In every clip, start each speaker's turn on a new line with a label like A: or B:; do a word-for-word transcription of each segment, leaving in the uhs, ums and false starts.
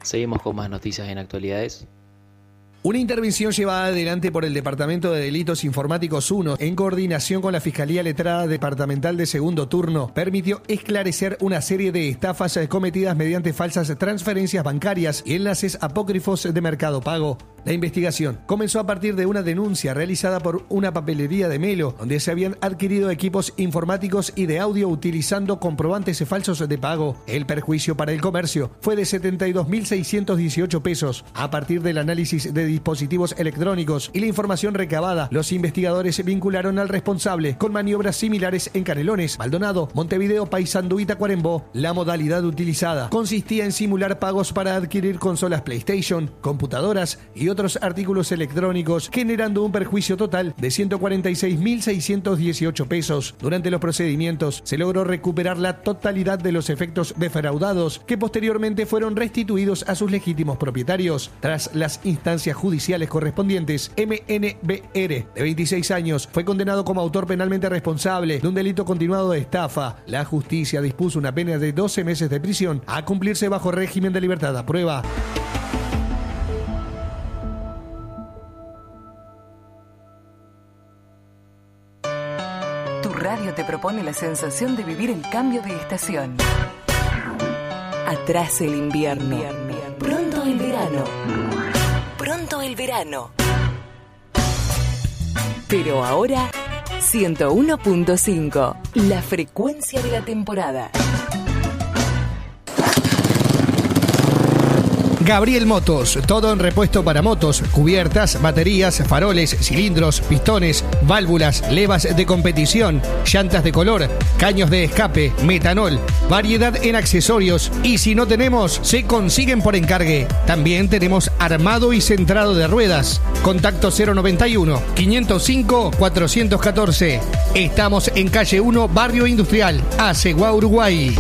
A: Seguimos con más noticias en actualidades.
B: Una intervención llevada adelante por el Departamento de Delitos Informáticos uno, en coordinación con la Fiscalía Letrada Departamental de Segundo Turno, permitió esclarecer una serie de estafas cometidas mediante falsas transferencias bancarias y enlaces apócrifos de Mercado Pago. La investigación comenzó a partir de una denuncia realizada por una papelería de Melo, donde se habían adquirido equipos informáticos y de audio utilizando comprobantes falsos de pago. El perjuicio para el comercio fue de setenta y dos mil seiscientos dieciocho pesos. A partir del análisis de dispositivos electrónicos y la información recabada, los investigadores vincularon al responsable con maniobras similares en Canelones, Maldonado, Montevideo, Paysandú y Tacuarembó. La modalidad utilizada consistía en simular pagos para adquirir consolas PlayStation, computadoras y otros artículos electrónicos, generando un perjuicio total de ciento cuarenta y seis mil seiscientos dieciocho pesos. Durante los procedimientos se logró recuperar la totalidad de los efectos defraudados, que posteriormente fueron restituidos a sus legítimos propietarios. Tras las instancias judiciales correspondientes, M N B R, de veintiséis años, fue condenado como autor penalmente responsable de un delito continuado de estafa. La justicia dispuso una pena de doce meses de prisión a cumplirse bajo régimen de libertad a prueba.
C: Tu radio te propone la sensación de vivir el cambio de estación. Atrás el invierno. Pronto el verano. Pronto el verano. Pero ahora, ciento uno punto cinco, la frecuencia de la temporada.
B: Gabriel Motos, todo en repuesto para motos, cubiertas, baterías, faroles, cilindros, pistones, válvulas, levas de competición, llantas de color, caños de escape, metanol, variedad en accesorios y si no tenemos, se consiguen por encargue. También tenemos armado y centrado de ruedas. Contacto cero noventa y uno, quinientos cinco, cuatrocientos catorce. Estamos en calle uno, Barrio Industrial, Aceguá, Uruguay.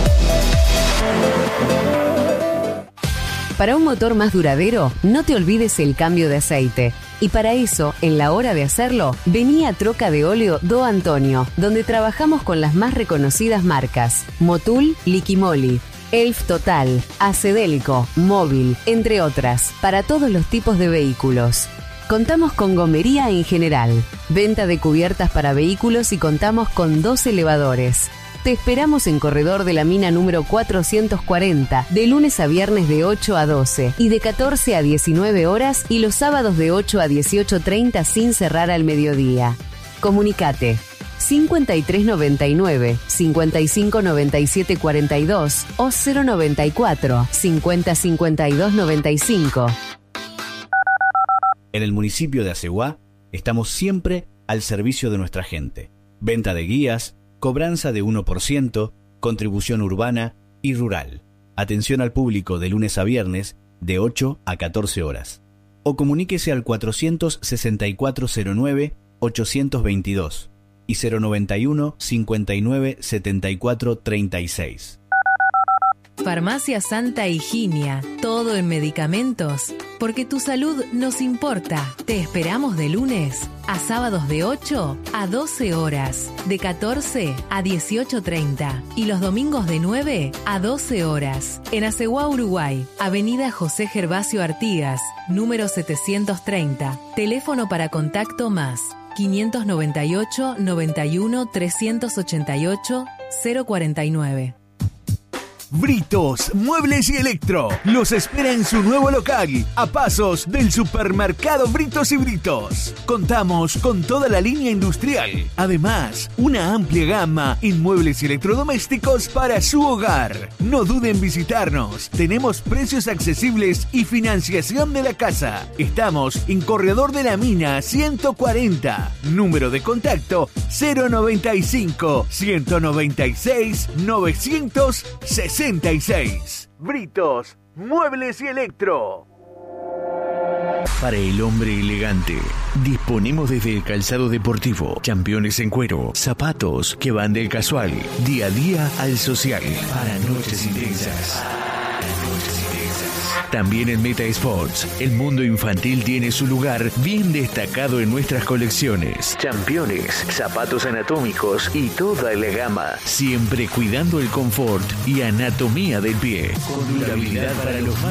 D: Para un motor más duradero, no te olvides el cambio de aceite. Y para eso, en la hora de hacerlo, vení a Troca de Óleo Do Antonio, donde trabajamos con las más reconocidas marcas: Motul, Liquimoli, Elf Total, Acedelco, Móvil, entre otras, para todos los tipos de vehículos. Contamos con gomería en general, venta de cubiertas para vehículos y contamos con dos elevadores. Te esperamos en Corredor de la Mina número cuatrocientos cuarenta, de lunes a viernes de ocho a doce y de catorce a diecinueve horas y los sábados de ocho a dieciocho treinta sin cerrar al mediodía. Comunicate cincuenta y tres noventa y nueve, cincuenta y cinco noventa y siete cuarenta y dos o cero noventa y cuatro, cincuenta cincuenta y dos noventa y cinco.
E: En el municipio de Aceguá estamos siempre al servicio de nuestra gente. Venta de guías, cobranza de uno por ciento, contribución urbana y rural. Atención al público de lunes a viernes de ocho a catorce horas. O comuníquese al cuatrocientos sesenta y cuatro cero nueve, ochocientos veintidós y cero noventa y uno, cincuenta y nueve, setenta y cuatro, treinta y seis.
F: Farmacia Santa Higinia, todo en medicamentos, porque tu salud nos importa. Te esperamos de lunes a sábados de ocho a doce horas, de catorce a dieciocho treinta y los domingos de nueve a doce horas. En Aceguá, Uruguay, Avenida José Gervasio Artigas, número setecientos treinta. Teléfono para contacto más quinientos noventa y ocho, noventa y uno, trescientos ochenta y ocho, cero cuarenta y nueve.
G: Britos, Muebles y Electro los espera en su nuevo local, a pasos del supermercado Britos y Britos. Contamos con toda la línea industrial, además una amplia gama en muebles y electrodomésticos para su hogar. No duden en visitarnos, tenemos precios accesibles y financiación de la casa. Estamos en Corredor de la Mina ciento cuarenta, número de contacto cero noventa y cinco, ciento noventa y seis, novecientos sesenta y seis. Britos, Muebles y Electro.
H: Para el hombre elegante, disponemos desde el calzado deportivo, championes en cuero, zapatos que van del casual, día a día al social, para noches intensas. También en Meta Sports, el mundo infantil tiene su lugar bien destacado en nuestras colecciones. Championes, zapatos anatómicos y toda la gama, siempre cuidando el confort y anatomía del pie. Con durabilidad para los más